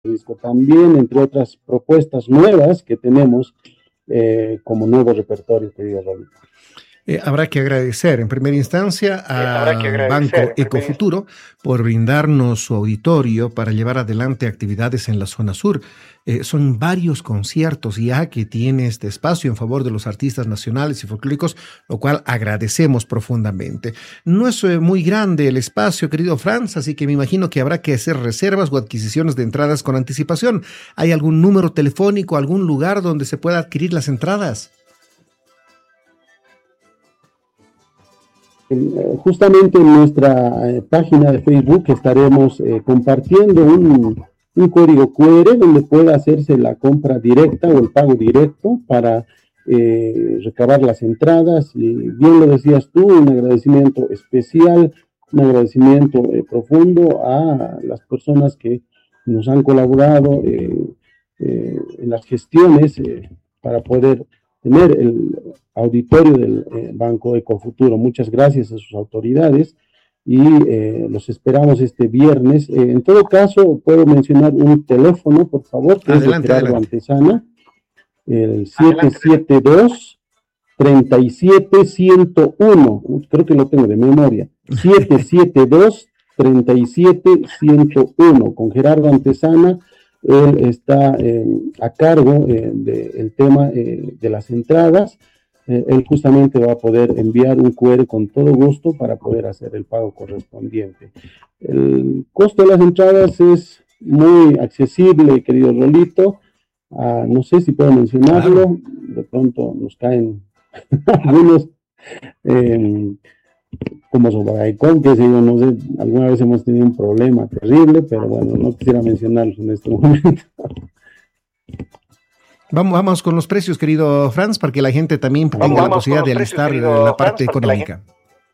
disco también, entre otras propuestas nuevas que tenemos como nuevo repertorio, querido Raúl. Habrá que agradecer en primera instancia al Banco Ecofuturo por brindarnos su auditorio para llevar adelante actividades en la zona sur. Son varios conciertos ya que tiene este espacio en favor de los artistas nacionales y folclóricos, lo cual agradecemos profundamente. No es muy grande el espacio, querido Franz, así que me imagino que habrá que hacer reservas o adquisiciones de entradas con anticipación. ¿Hay algún número telefónico, algún lugar donde se pueda adquirir las entradas? Justamente en nuestra página de Facebook estaremos compartiendo un código QR donde pueda hacerse la compra directa o el pago directo para recabar las entradas. Y bien lo decías tú, un agradecimiento especial, un agradecimiento profundo a las personas que nos han colaborado en las gestiones para poder tener el auditorio del Banco Ecofuturo. Muchas gracias a sus autoridades y los esperamos este viernes. En todo caso, puedo mencionar un teléfono, por favor, que adelante, es de Gerardo Antesana, el 772-37101, creo que lo tengo de memoria, 772-37101, con Gerardo Antesana. Él está a cargo del tema de las entradas. Él justamente va a poder enviar un QR con todo gusto para poder hacer el pago correspondiente. El costo de las entradas es muy accesible, querido Rolito. No sé si puedo mencionarlo. De pronto nos caen algunos como Sobradaicón, que sé yo, no sé, alguna vez hemos tenido un problema terrible, pero bueno, no quisiera mencionarlos en este momento. Vamos con los precios, querido Franz, para que la gente también tenga la posibilidad de alistar la parte económica.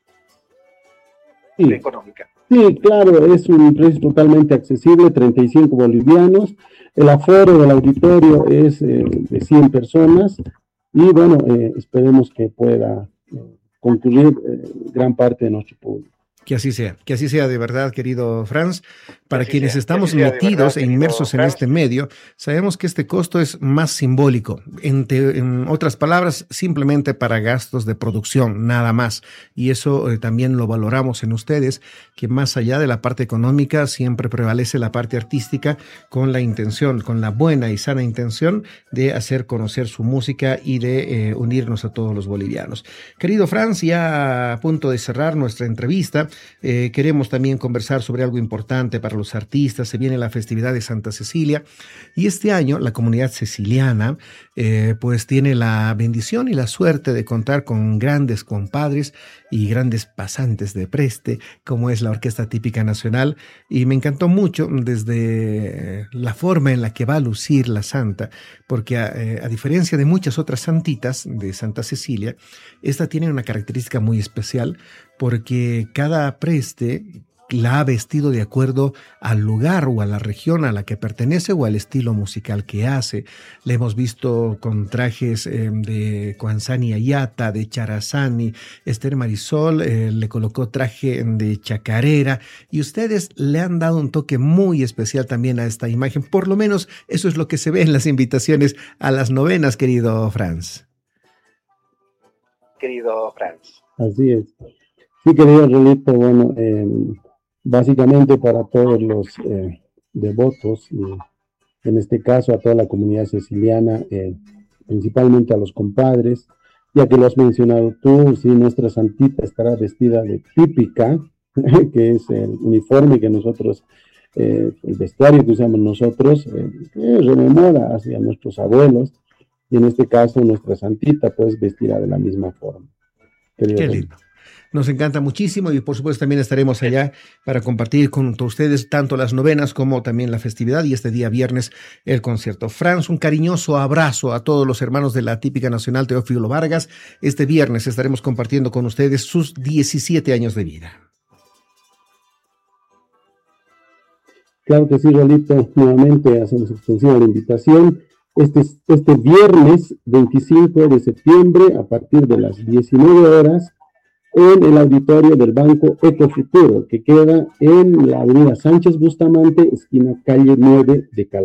Sí, claro, es un precio totalmente accesible, 35 bolivianos. El aforo del auditorio es de 100 personas y bueno, esperemos que pueda concluir gran parte de nuestro público. Que así sea de verdad, querido Franz. Para quienes estamos metidos e inmersos en este medio, sabemos que este costo es más simbólico. En otras palabras, simplemente para gastos de producción, nada más. Y eso también lo valoramos en ustedes, que más allá de la parte económica, siempre prevalece la parte artística con la intención, con la buena y sana intención de hacer conocer su música y de unirnos a todos los bolivianos. Querido Franz, ya a punto de cerrar nuestra entrevista, queremos también conversar sobre algo importante para los artistas. Se viene la festividad de Santa Cecilia y este año la comunidad ceciliana pues tiene la bendición y la suerte de contar con grandes compadres y grandes pasantes de preste, como es la Orquesta Típica Nacional, y me encantó mucho desde la forma en la que va a lucir la santa, porque a diferencia de muchas otras santitas de Santa Cecilia, esta tiene una característica muy especial, porque cada preste la ha vestido de acuerdo al lugar o a la región a la que pertenece o al estilo musical que hace. Le hemos visto con trajes de Coanzani Ayata, de Charazani. Esther Marisol le colocó traje de chacarera y ustedes le han dado un toque muy especial también a esta imagen. Por lo menos eso es lo que se ve en las invitaciones a las novenas, querido Franz. Así es. Sí, querido Rolito, bueno, básicamente para todos los devotos, y en este caso a toda la comunidad ceciliana, principalmente a los compadres, ya que lo has mencionado tú, sí, nuestra santita estará vestida de típica, que es el uniforme que nosotros, el vestuario que usamos nosotros, que rememora hacia nuestros abuelos, y en este caso nuestra santita pues vestirá de la misma forma. Qué lindo. Nos encanta muchísimo y por supuesto también estaremos allá para compartir con ustedes tanto las novenas como también la festividad y este día viernes el concierto. Franz, un cariñoso abrazo a todos los hermanos de la Típica Nacional Teófilo Vargas. Este viernes estaremos compartiendo con ustedes sus 17 años de vida. Claro que sí, Rolito, nuevamente hacemos extensiva la invitación. Este viernes 25 de septiembre a partir de las 19 horas en el auditorio del Banco Ecofuturo, que queda en la avenida Sánchez Bustamante, esquina calle 9 de Cali.